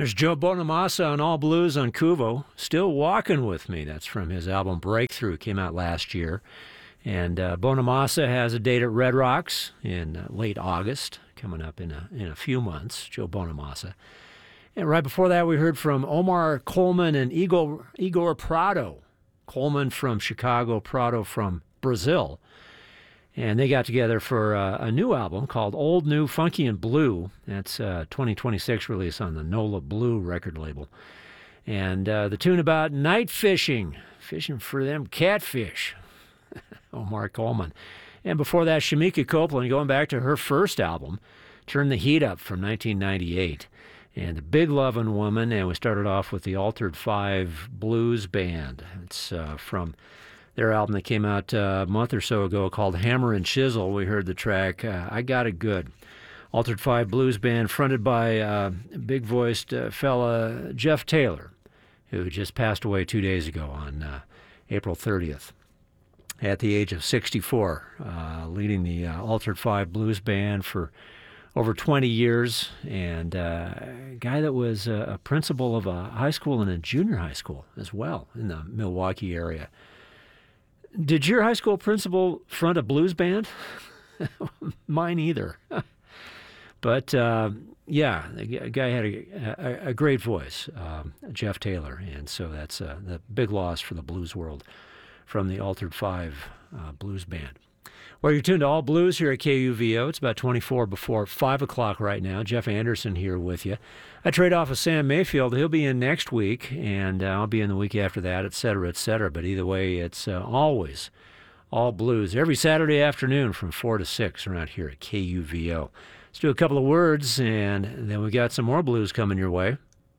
There's Joe Bonamassa on All Blues on Kuvo. Still Walking With Me. That's from his album Breakthrough. Came out last year. And Bonamassa has a date at Red Rocks in late August, coming up in a few months, Joe Bonamassa. And right before that, we heard from Omar Coleman and Igor Prado. Coleman from Chicago, Prado from Brazil. And they got together for a new album called Old, New, Funky, and Blue. That's a 2026 release on the NOLA Blue record label. And the tune about night fishing for them catfish. Omar Coleman. And before that, Shamika Copeland, going back to her first album, Turn the Heat Up from 1998. And The Big Lovin' Woman, and we started off with the Altered Five Blues Band. It's from their album that came out a month or so ago called Hammer and Chisel. We heard the track, I Got It Good. Altered Five Blues Band fronted by big-voiced fella Jeff Taylor, who just passed away 2 days ago on April 30th. At the age of 64, leading the Altered Five Blues Band for over 20 years, and a guy that was a principal of a high school and a junior high school as well in the Milwaukee area. Did your high school principal front a blues band? Mine either. But, yeah, the guy had a great voice, Jeff Taylor, and so that's the big loss for the blues world from the Altered Five Blues Band. Well, you're tuned to All Blues here at KUVO. It's about 24 before 5 o'clock right now. Jeff Anderson here with you. I trade off with Sam Mayfield. He'll be in next week, and I'll be in the week after that, et cetera, et cetera. But either way, it's always All Blues every Saturday afternoon from 4 to 6 around here at KUVO. Let's do a couple of words, and then we got some more blues coming your way.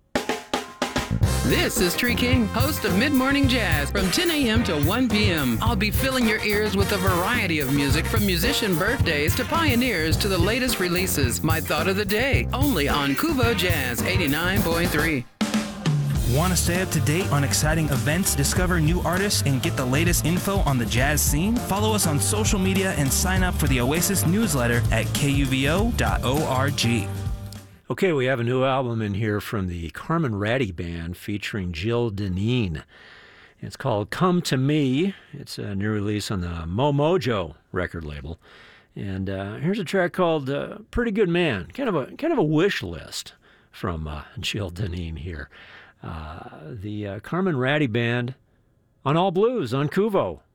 This is Tree King, host of Mid Morning Jazz from 10 a.m. to 1 p.m. I'll be filling your ears with a variety of music from musician birthdays to pioneers to the latest releases. My thought of the day, only on Kuvo Jazz 89.3. Want to stay up to date on exciting events, discover new artists, and get the latest info on the jazz scene? Follow us on social media and sign up for the Oasis newsletter at kuvo.org. Okay, we have a new album in here from the Carmen Ratty Band featuring Jill Deneen. It's called Come to Me. It's a new release on the Mojo record label. And here's a track called Pretty Good Man. Kind of a wish list from Jill Deneen here. The Carmen Ratty Band on All Blues on Kuvo.